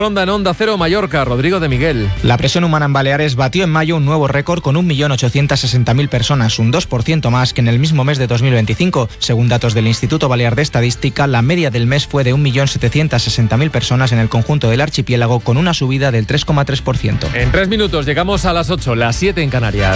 Ronda en Onda Cero Mallorca, Rodrigo de Miguel. La presión humana en Baleares batió en mayo un nuevo récord con 1.860.000 personas, un 2% más que en el mismo mes de 2025. Según datos del Instituto Balear de Estadística, la media del mes fue de 1.760.000 personas en el conjunto del archipiélago, con una subida del 3,3%. En 3 minutos llegamos a las 8, las 7 en Canarias.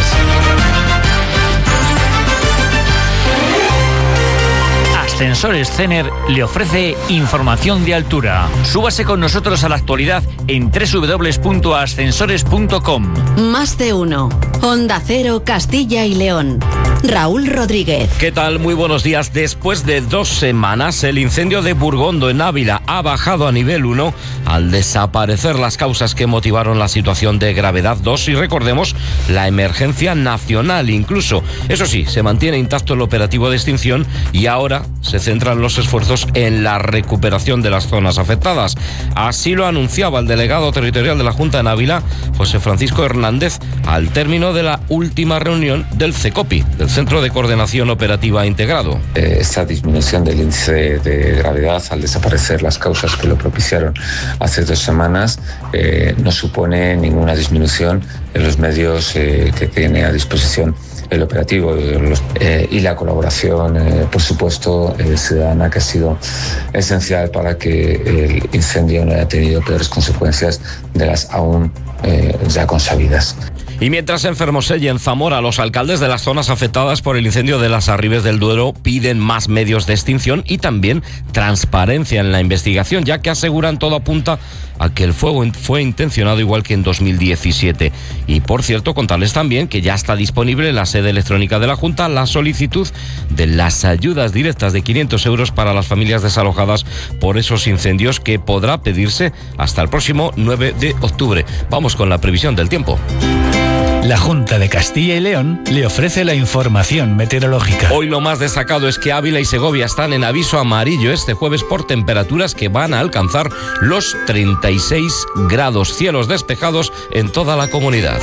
Ascensores Cener le ofrece información de altura. Súbase con nosotros a la actualidad en www.ascensores.com. Más de uno. Onda Cero, Castilla y León. Raúl Rodríguez. ¿Qué tal? Muy buenos días. Después de 2 semanas, el incendio de Burgondo en Ávila ha bajado a nivel 1 al desaparecer las causas que motivaron la situación de gravedad 2 y recordemos la emergencia nacional incluso. Eso sí, se mantiene intacto el operativo de extinción y ahora se centran los esfuerzos en la recuperación de las zonas afectadas. Así lo anunciaba el delegado territorial de la Junta en Ávila, José Francisco Hernández, al término de la última reunión del CECOPI, del Centro de Coordinación Operativa Integrado. Esta disminución del índice de gravedad al desaparecer las causas que lo propiciaron hace 2 semanas no supone ninguna disminución en los medios que tiene a disposición el operativo y la colaboración, por supuesto, ciudadana, que ha sido esencial para que el incendio no haya tenido peores consecuencias de las aún ya consabidas. Y mientras en Fermosell y en Zamora los alcaldes de las zonas afectadas por el incendio de las Arribes del Duero piden más medios de extinción y también transparencia en la investigación, ya que aseguran todo apunta a que el fuego fue intencionado igual que en 2017. Y por cierto, contarles también que ya está disponible en la sede electrónica de la Junta la solicitud de las ayudas directas de 500 euros para las familias desalojadas por esos incendios, que podrá pedirse hasta el próximo 9 de octubre. Vamos con la previsión del tiempo. La Junta de Castilla y León le ofrece la información meteorológica. Hoy lo más destacado es que Ávila y Segovia están en aviso amarillo este jueves por temperaturas que van a alcanzar los 36 grados, cielos despejados en toda la comunidad.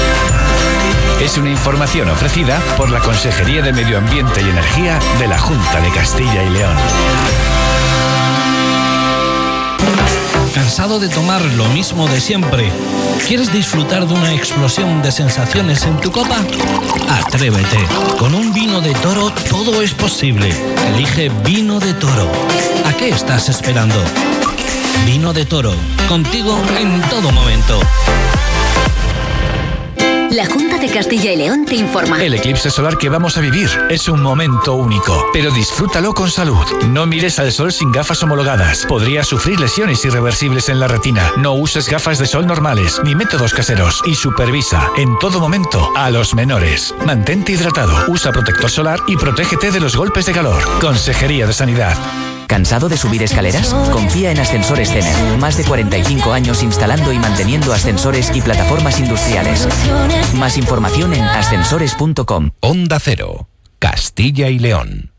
Es una información ofrecida por la Consejería de Medio Ambiente y Energía de la Junta de Castilla y León. ¿Cansado de tomar lo mismo de siempre? ¿Quieres disfrutar de una explosión de sensaciones en tu copa? Atrévete. Con un vino de Toro todo es posible. Elige Vino de Toro. ¿A qué estás esperando? Vino de Toro. Contigo en todo momento. La Junta de Castilla y León te informa. El eclipse solar que vamos a vivir es un momento único, pero disfrútalo con salud. No mires al sol sin gafas homologadas. Podrías sufrir lesiones irreversibles en la retina. No uses gafas de sol normales ni métodos caseros. Y supervisa en todo momento a los menores. Mantente hidratado, usa protector solar y protégete de los golpes de calor. Consejería de Sanidad. ¿Cansado de subir escaleras? Confía en Ascensores Cener. Más de 45 años instalando y manteniendo ascensores y plataformas industriales. Más información en ascensores.com. Onda Cero, Castilla y León.